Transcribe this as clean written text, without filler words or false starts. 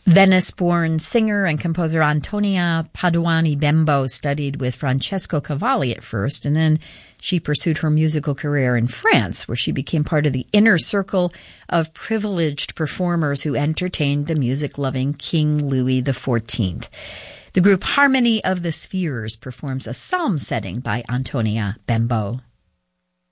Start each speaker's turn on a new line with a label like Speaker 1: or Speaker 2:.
Speaker 1: Venice-born singer and composer Antonia Paduani Bembo studied with Francesco Cavalli at first, and then she pursued her musical career in France, where she became part of the inner circle of privileged performers who entertained the music-loving King Louis XIV. The group Harmony of the Spheres performs a psalm setting by Antonia Bembo.